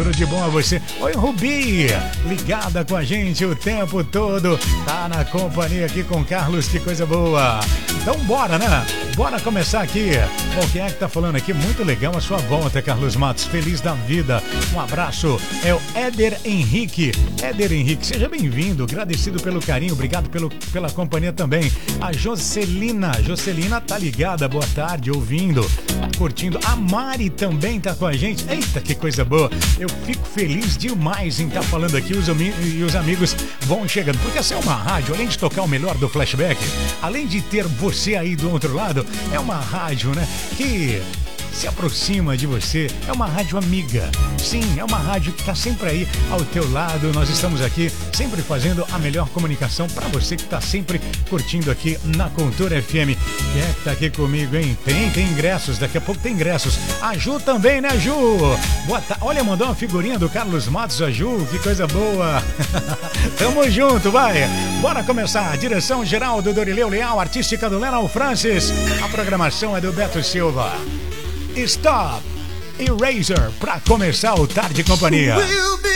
Tudo de bom a você? Oi, Rubi, ligada com a gente o tempo todo. Tá na companhia aqui com Carlos, que coisa boa. Então bora, né? Bora começar aqui. Bom, quem é que tá falando aqui? Muito legal a sua volta, Carlos Matos. Feliz da vida. Um abraço. É o Éder Henrique. Éder Henrique, seja bem-vindo. Agradecido pelo carinho. Obrigado pela companhia também. A Jocelina. Jocelina tá ligada. Boa tarde, ouvindo. Tá curtindo. A Mari também tá com a gente. Eita, que coisa boa. Eu fico feliz demais em estar falando aqui e os amigos vão chegando. Porque essa é uma rádio, além de tocar o melhor do flashback, além de ter você aí do outro lado, é uma rádio, né, que se aproxima de você, é uma rádio amiga. Sim, é uma rádio que está sempre aí ao teu lado. Nós estamos aqui sempre fazendo a melhor comunicação para você que está sempre curtindo aqui na Cultura FM. Quem é que tá aqui comigo, hein? Tem ingressos, daqui a pouco tem ingressos. A Ju também, né, Ju? Boa tarde. Olha, mandou uma figurinha do Carlos Matos, a Ju, que coisa boa. Tamo junto, vai. Bora começar. Direção geral do Dorileu Leal, artística do Lennon Francis. A programação é do Beto Silva. Stop Eraser para começar o Tarde Companhia.